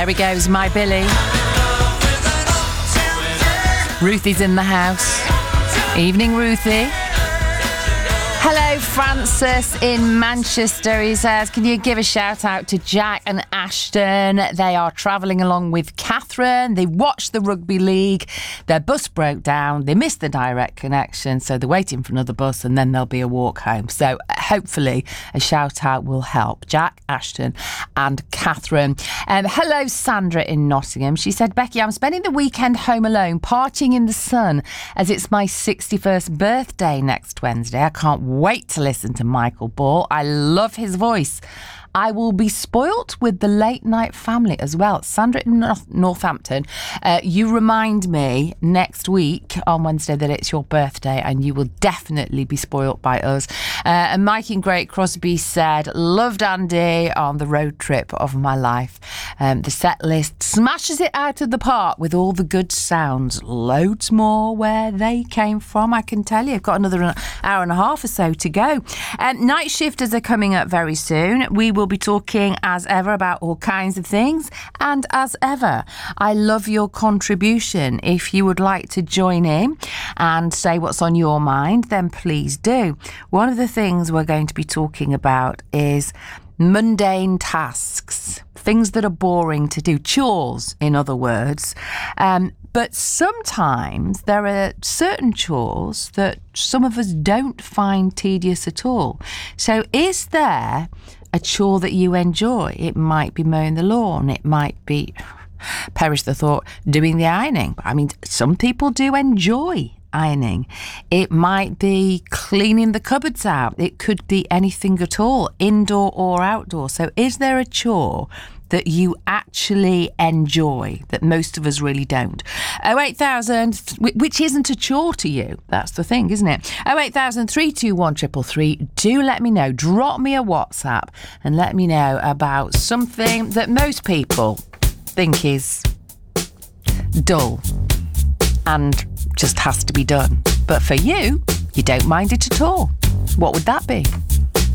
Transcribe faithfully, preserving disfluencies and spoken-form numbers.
There he goes, my Billy. Ruthie's in the house. Evening, Ruthie. Hello, Francis in Manchester. He says, can you give a shout out to Jack and Ashton? They are travelling along with Catherine. They watched the rugby league. Their bus broke down. They missed the direct connection, so they're waiting for another bus, and then there'll be a walk home. So hopefully a shout out will help. Jack, Ashton and Catherine. Um, hello, Sandra in Nottingham. She said, Becky, I'm spending the weekend home alone, partying in the sun, as it's my sixty-first birthday next Wednesday. I can't wait to listen to Michael Ball. I love his voice. I will be spoilt with the late night family as well. Sandra in North- Northampton, uh, you remind me next week on Wednesday that it's your birthday, and you will definitely be spoilt by us. Uh, and Mike in Great Crosby said, loved Andy on the road trip of my life. Um, the set list smashes it out of the park with all the good sounds. Loads more where they came from, I can tell you. I've got another hour and a half or so to go. Um, night shifters are coming up very soon. We will We'll be talking as ever about all kinds of things, and as ever I love your contribution. If you would like to join in and say what's on your mind, then please do. One of the things we're going to be talking about is mundane tasks, things that are boring to do, chores in other words. Um, but sometimes there are certain chores that some of us don't find tedious at all. So is there a chore that you enjoy? It might be mowing the lawn. It might be, perish the thought, doing the ironing. I mean, some people do enjoy ironing. It might be cleaning the cupboards out. It could be anything at all, indoor or outdoor. So is there a chore that you actually enjoy that most of us really don't? oh eight thousand, which isn't a chore to you. That's the thing, isn't it? oh eight thousand, three two one, three three three. Do let me know. Drop me a WhatsApp and let me know about something that most people think is dull and just has to be done. But for you, you don't mind it at all. What would that be?